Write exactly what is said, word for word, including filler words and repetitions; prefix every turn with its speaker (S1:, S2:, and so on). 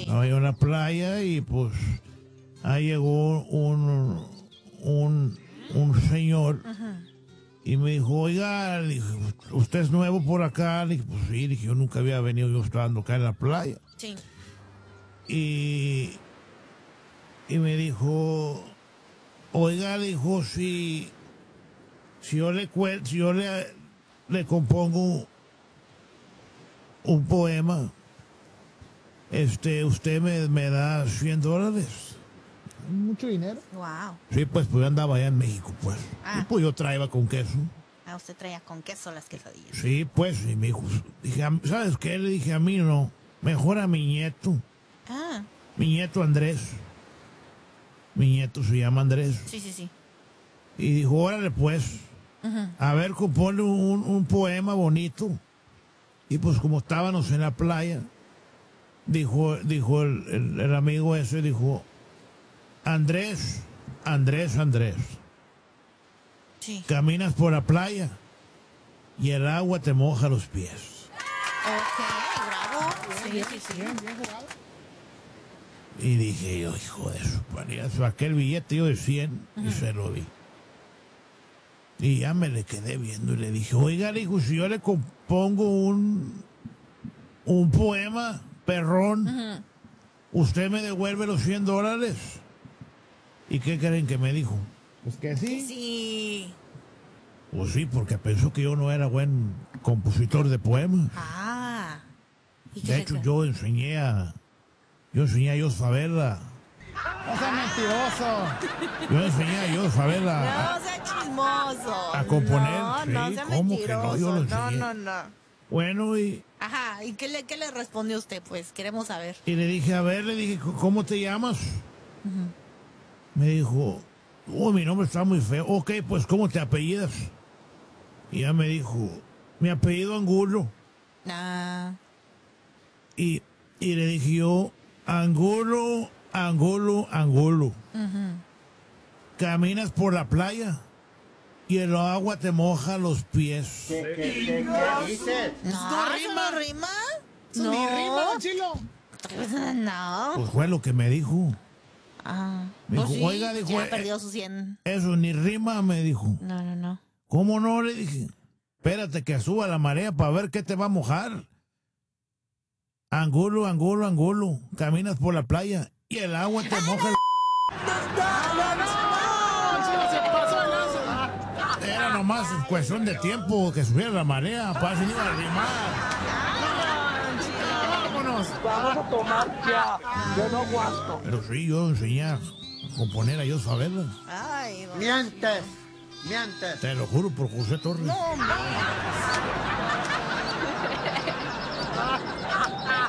S1: Estaba yo en la playa y pues ahí llegó un, un, un señor. Ajá. Y me dijo, oiga, dije, ¿usted es nuevo por acá? Le dije, pues sí, dije, yo nunca había venido, yo estando acá en la playa.
S2: Sí.
S1: Y, y me dijo, oiga, le dijo, si, si yo le cuen- si yo le, le compongo un poema, este, usted me, me da cien dólares.
S3: Mucho dinero.
S2: Wow.
S1: Sí, pues, pues yo andaba allá en México, pues.
S2: Ah.
S1: Y pues yo traía con queso.
S2: Ah, usted traía con queso las quesadillas.
S1: Sí, pues, y me dijo, dije, ¿sabes qué? Le dije, a mí no, mejor a mi nieto.
S2: Ah.
S1: Mi nieto Andrés. Mi nieto se llama Andrés.
S2: Sí, sí, sí.
S1: Y dijo, órale pues, uh-huh. a ver, compone un, un poema bonito. Y pues como estábamos en la playa, dijo, dijo el, el, el amigo ese, dijo, Andrés, Andrés, Andrés.
S2: Sí.
S1: Caminas por la playa y el agua te moja los pies.
S2: Ok, bravo. Sí, sí, sí.
S3: Bien, bien jugado.
S1: Y dije yo, hijo de su panilla, saqué el billete yo de cien uh-huh. y se lo di. Y ya me le quedé viendo y le dije, oiga, le dijo, si yo le compongo un, un poema, perrón, uh-huh. usted me devuelve los cien dólares. ¿Y qué creen que me dijo?
S3: Pues que sí.
S2: Sí.
S1: Pues sí, porque pensó que yo no era buen compositor de poemas.
S2: Ah.
S1: ¿Y de hecho, yo enseñé a... Yo enseñé a Jos Favela.
S3: No sea mentiroso.
S1: Yo enseñé a Jos Favela.
S2: No sea chismoso.
S1: A componer.
S2: No,
S1: sí,
S2: no sea
S1: ¿cómo
S2: mentiroso.
S1: que no? Yo lo enseñé.
S2: No, no, no.
S1: Bueno, y...
S2: Ajá, ¿y qué le, qué le respondió usted? Pues queremos saber.
S1: Y le dije, a ver, le dije, ¿cómo te llamas? Uh-huh. Me dijo, oh, mi nombre está muy feo. Ok, pues, ¿cómo te apellidas? Y ya me dijo, mi apellido Angulo.
S2: Ah.
S1: Y, y le dije yo, Angulo, Angulo, Angulo. Uh-huh. Caminas por la playa y el agua te moja los pies.
S3: ¿Qué, qué, qué, qué dices?
S2: No, ¿no rima? ¿No rima?
S3: No. ¿Ni rima, Chilo?
S2: No.
S1: Pues fue lo que me dijo.
S2: Ah.
S1: Me dijo,
S2: pues sí,
S1: oiga, dijo,
S2: ya perdió sus cien.
S1: Eso, ni rima, me dijo.
S2: No, no, no.
S1: ¿Cómo no? Le dije. Espérate que suba la marea para ver qué te va a mojar. Angulo, Angulo, Angulo. Caminas por la playa y el agua te moja.
S3: No, no, no, no. Chilo se pasó el lazo.
S1: Era nomás cuestión de tiempo que subiera la marea para si iba a rimar.
S3: Vámonos.
S4: Vamos a tomar ya. Yo no aguanto.
S1: Pero sí, yo enseñé a componer a Jos Favela.
S2: Ay,
S4: Mientes. Mientes.
S1: Te lo juro por José Torres.
S2: No, no.